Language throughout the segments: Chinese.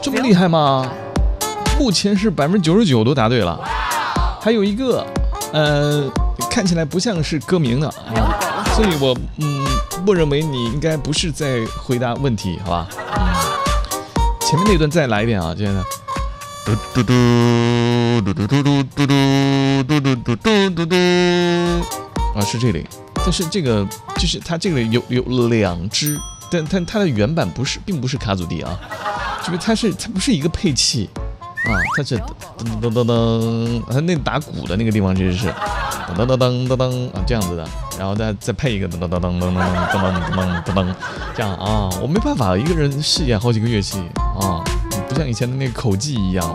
这么厉害吗？目前是99%都答对了，还有一个看起来不像是歌名的啊，所以我不认为你应该不是在回答问题，好吧？前面那段再来一遍啊，这样的。嘟嘟嘟嘟嘟嘟嘟嘟嘟嘟嘟嘟嘟嘟啊，是这里，但是这个就是它这个有2支，但它的原版并不是卡祖笛啊，就是它不是一个配器啊，它是噔噔噔噔，它那打鼓的那个地方其实是噔噔噔噔噔啊这样子的，然后再配一个噔噔噔噔噔噔噔噔噔噔这样啊，我没办法一个人饰演好几个乐器啊。不像以前的那个口技一样，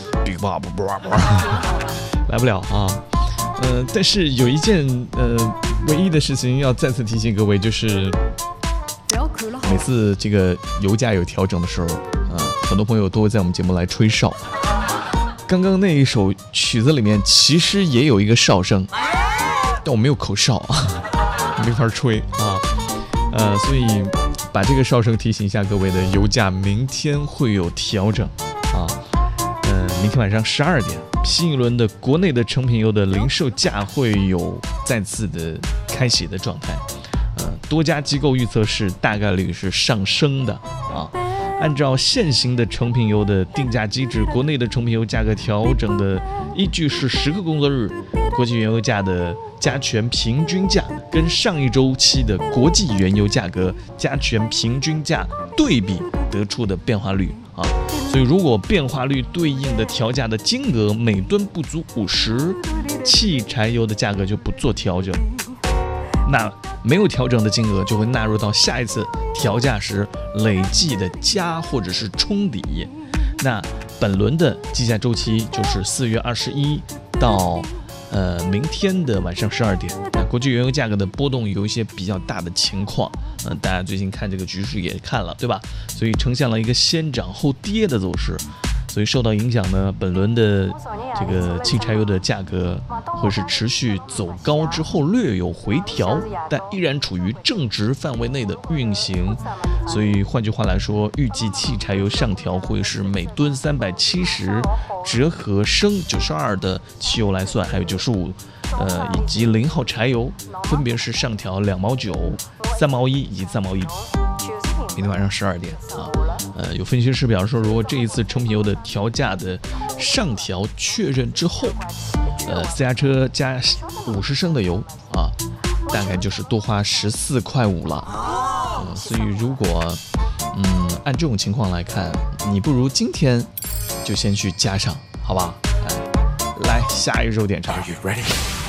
来不了啊。但是有一件唯一的事情要再次提醒各位，就是每次这个油价有调整的时候，很多朋友都会在我们节目来吹哨。刚刚那一首曲子里面其实也有一个哨声，但我没有口哨啊，没法吹啊。所以把这个哨声提醒一下各位的油价，明天会有调整啊。明天晚上12点，新一轮的国内的成品油的零售价会有再次的开启的状态。多家机构预测是大概率是上升的啊。按照现行的成品油的定价机制，国内的成品油价格调整的依据是10个工作日国际原油价的加权平均价跟上一周期的国际原油价格加权平均价对比得出的变化率啊。所以如果变化率对应的调价的金额每吨不足50，汽柴油的价格就不做调整。那没有调整的金额就会纳入到下一次调价时累计的加或者是冲抵。那本轮的计价周期就是4月21到明天的晚上12点。那国际原油价格的波动有一些比较大的情况，大家最近看这个局势也看了，对吧？所以呈现了一个先涨后跌的走势。所以受到影响呢，本轮的这个汽柴油的价格会是持续走高之后略有回调，但依然处于正值范围内的运行。所以换句话来说，预计汽柴油上调会是每吨370，折合升92的汽油来算，还有95，以及0号柴油分别是上调2毛9、3毛1以及3毛1。明天晚上12点啊。有分析师表示说，如果这一次成品油的调价的上调确认之后，私家车加50升的油啊，大概就是多花14.5块了。所以如果按这种情况来看，你不如今天就先去加上，好吧？来下一首点唱曲 ，Ready？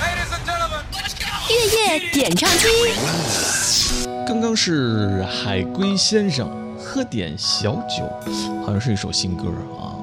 月夜点唱机。 刚刚是海龟先生。喝点小酒，好像是一首新歌啊。